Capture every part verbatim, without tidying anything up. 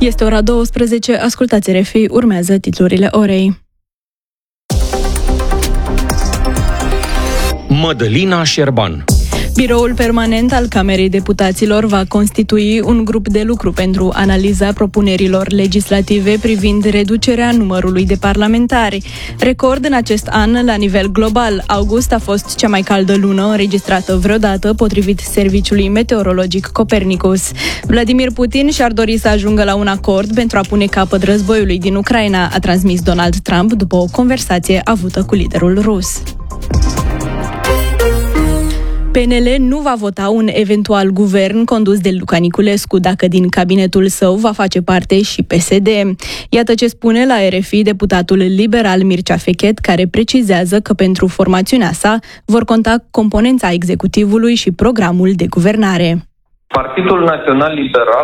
Este ora douăsprezece, ascultați R F I, urmează titlurile orei. Mădălina Șerban. Biroul permanent al Camerei Deputaților va constitui un grup de lucru pentru analiza propunerilor legislative privind reducerea numărului de parlamentari. Record în acest an la nivel global. August a fost cea mai caldă lună înregistrată vreodată, potrivit Serviciului Meteorologic Copernicus. Vladimir Putin și-ar dori să ajungă la un acord pentru a pune capăt războiului din Ucraina, a transmis Donald Trump după o conversație avută cu liderul rus. P N L nu va vota un eventual guvern condus de Luca Niculescu dacă din cabinetul său va face parte și P S D. Iată ce spune la R F I deputatul liberal Mircea Fechet, care precizează că pentru formațiunea sa vor conta componența executivului și programul de guvernare. Partidul Național Liberal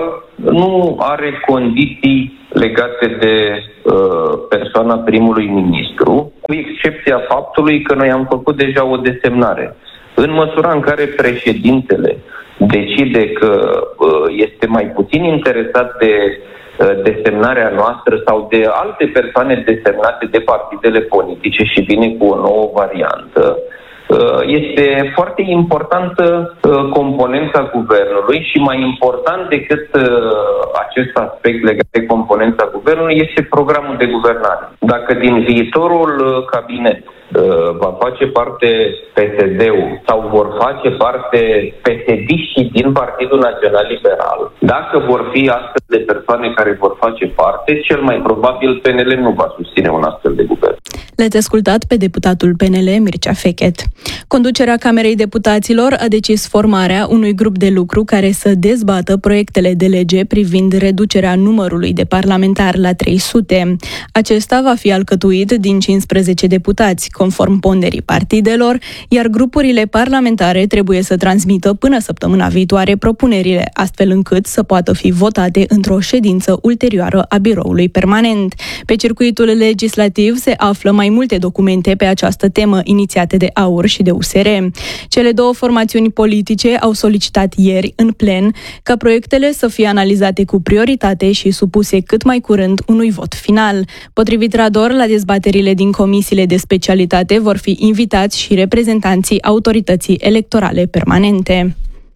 nu are condiții legate de uh, persoana primului ministru, cu excepția faptului că noi am făcut deja o desemnare. În măsura în care președintele decide că uh, este mai puțin interesat de uh, desemnarea noastră sau de alte persoane desemnate de partidele politice și vine cu o nouă variantă, uh, este foarte importantă uh, componența guvernului și mai important decât uh, acest aspect legat de componența guvernului este programul de guvernare. Dacă din viitorul uh, cabinet va face parte P S D-ul sau vor face parte P S D-știi din Partidul Național Liberal, dacă vor fi astfel de persoane care vor face parte, cel mai probabil P N L nu va susține un astfel de guvern. L-ați ascultat pe deputatul P N L Mircea Fechet. Conducerea Camerei Deputaților a decis formarea unui grup de lucru care să dezbată proiectele de lege privind reducerea numărului de parlamentari la trei sute. Acesta va fi alcătuit din cincisprezece deputați, conform ponderii partidelor, iar grupurile parlamentare trebuie să transmită până săptămâna viitoare propunerile, astfel încât să poată fi votate într-o ședință ulterioară a biroului permanent. Pe circuitul legislativ se află mai multe documente pe această temă, inițiate de A U R și de U S R. Cele două formațiuni politice au solicitat ieri, în plen, ca proiectele să fie analizate cu prioritate și supuse cât mai curând unui vot final. Potrivit Rador, la dezbaterile din comisiile de specialitate vor fi invitați și reprezentanții autorității electorale permanente.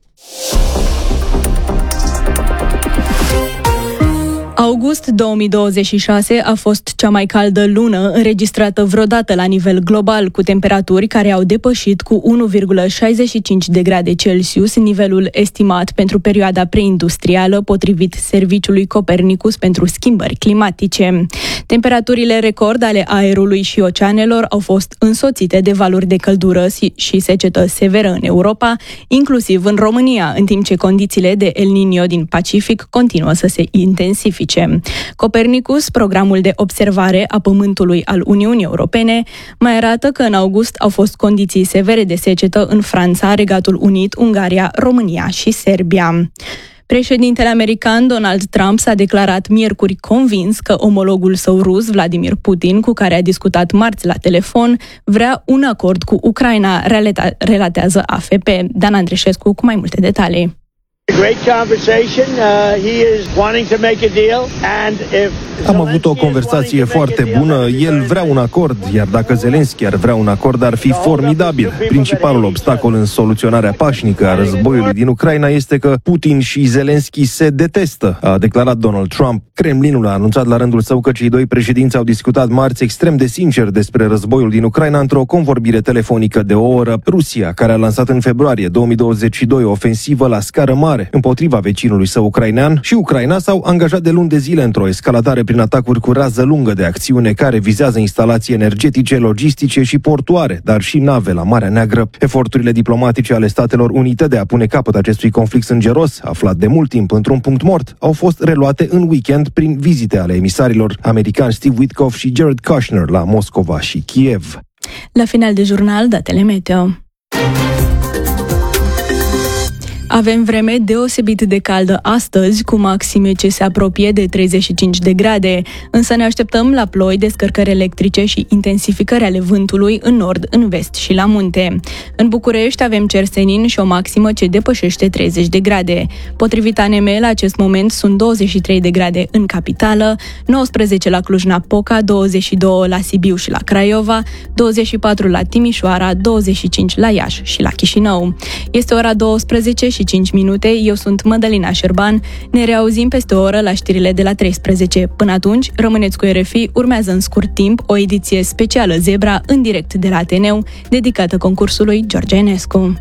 August două mii douăzeci și șase a fost cea mai caldă lună înregistrată vreodată la nivel global, cu temperaturi care au depășit cu unu virgulă șaizeci și cinci de grade Celsius nivelul estimat pentru perioada preindustrială, potrivit Serviciului Copernicus pentru schimbări climatice. Temperaturile record ale aerului și oceanelor au fost însoțite de valuri de căldură și secetă severă în Europa, inclusiv în România, în timp ce condițiile de El Niño din Pacific continuă să se intensifice. Copernicus, programul de observare a Pământului al Uniunii Europene, mai arată că în august au fost condiții severe de secetă în Franța, Regatul Unit, Ungaria, România și Serbia. Președintele american Donald Trump s-a declarat miercuri convins că omologul său rus, Vladimir Putin, cu care a discutat marți la telefon, vrea un acord cu Ucraina, relatează A F P. Dan Andrișescu cu mai multe detalii. Am avut o conversație foarte bună, el vrea un acord, iar dacă Zelenski ar vrea un acord, ar fi formidabil. Principalul obstacol în soluționarea pașnică a războiului din Ucraina este că Putin și Zelenski se detestă, a declarat Donald Trump. Kremlinul a anunțat la rândul său că cei doi președinți au discutat marți extrem de sincer despre războiul din Ucraina într-o convorbire telefonică de o oră. Rusia, care a lansat în februarie două mii douăzeci și doi o ofensivă la scară mare împotriva vecinului său ucrainean, și Ucraina s-au angajat de luni de zile într-o escaladare prin atacuri cu rază lungă de acțiune care vizează instalații energetice, logistice și portuare, dar și nave la Marea Neagră. Eforturile diplomatice ale Statelor Unite de a pune capăt acestui conflict sângeros, aflat de mult timp într-un punct mort, au fost reluate în weekend prin vizite ale emisarilor americani Steve Witkoff și Jared Kushner la Moscova și Kiev. La final de jurnal, datele meteo. Avem vreme deosebit de caldă astăzi, cu maxime ce se apropie de treizeci și cinci de grade, însă ne așteptăm la ploi, descărcări electrice și intensificări ale vântului în nord, în vest și la munte. În București avem cer senin și o maximă ce depășește treizeci de grade. Potrivit A N M, la acest moment sunt douăzeci și trei de grade în capitală, nouăsprezece la Cluj-Napoca, douăzeci și doi la Sibiu și la Craiova, douăzeci și patru la Timișoara, douăzeci și cinci la Iași și la Chișinău. Este ora douăsprezece și cinci minute, eu sunt Mădălina Șerban, ne reauzim peste o oră la știrile de la treisprezece. Până atunci, rămâneți cu R F I, urmează în scurt timp o ediție specială Zebra în direct de la Ateneu, dedicată concursului George Enescu.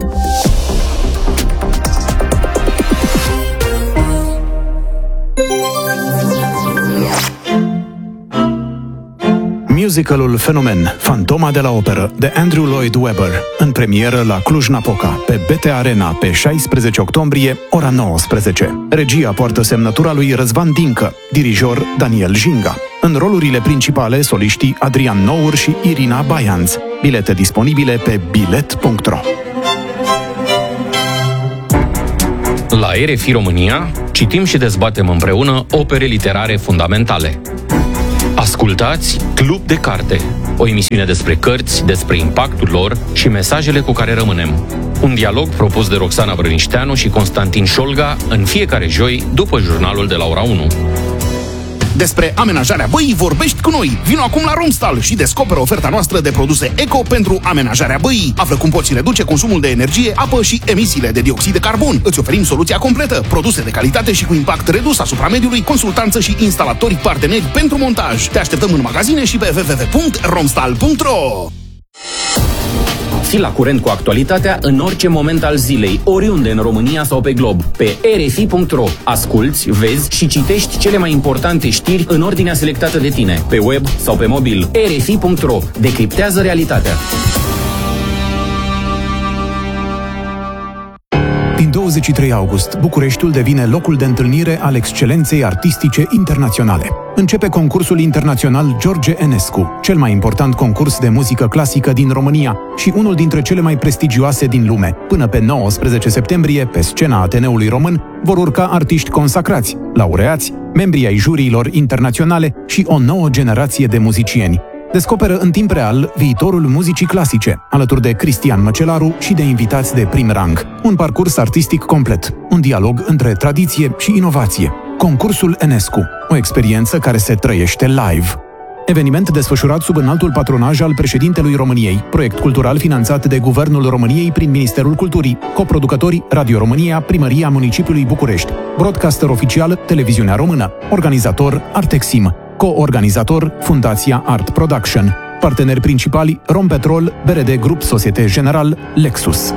Musicalul Fenomen, Fantoma de la Operă, de Andrew Lloyd Webber, în premieră la Cluj-Napoca, pe B T Arena, pe șaisprezece octombrie, ora nouăsprezece. Regia poartă semnătura lui Răzvan Dincă, dirijor Daniel Jinga. În rolurile principale, soliștii Adrian Nour și Irina Baianț. Bilete disponibile pe bilet punct ro. La R F I România citim și dezbatem împreună opere literare fundamentale. Ascultați Club de Carte, o emisiune despre cărți, despre impactul lor și mesajele cu care rămânem. Un dialog propus de Roxana Vrănișteanu și Constantin Șolga în fiecare joi după jurnalul de la ora unu. Despre amenajarea băii vorbești cu noi. Vino acum la Romstal și descoperă oferta noastră de produse eco pentru amenajarea băii. Află cum poți reduce consumul de energie, apă și emisiile de dioxid de carbon. Îți oferim soluția completă, produse de calitate și cu impact redus asupra mediului, consultanță și instalatori parteneri pentru montaj. Te așteptăm în magazine și pe w w w punct romstal punct ro. Fii la curent cu actualitatea în orice moment al zilei, oriunde în România sau pe glob. Pe r f i punct ro asculți, vezi și citești cele mai importante știri în ordinea selectată de tine, pe web sau pe mobil. r f i punct ro decriptează realitatea. Din douăzeci și trei august, Bucureștiul devine locul de întâlnire al excelenței artistice internaționale. Începe concursul internațional George Enescu, cel mai important concurs de muzică clasică din România și unul dintre cele mai prestigioase din lume. Până pe nouăsprezece septembrie, pe scena Ateneului Român, vor urca artiști consacrați, laureați, membrii ai juriilor internaționale și o nouă generație de muzicieni. Descoperă în timp real viitorul muzicii clasice, alături de Cristian Măcelaru și de invitați de prim rang. Un parcurs artistic complet, un dialog între tradiție și inovație. Concursul Enescu, o experiență care se trăiește live. Eveniment desfășurat sub înaltul patronaj al președintelui României, proiect cultural finanțat de Guvernul României prin Ministerul Culturii, coproducători Radio România, Primăria Municipiului București, broadcaster oficial Televiziunea Română, organizator Artexim, co-organizator Fundația Art Production, parteneri principali Rompetrol, B R D Grup Societe General, Lexus.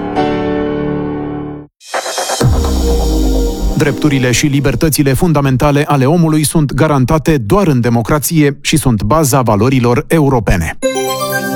Drepturile și libertățile fundamentale ale omului sunt garantate doar în democrație și sunt baza valorilor europene.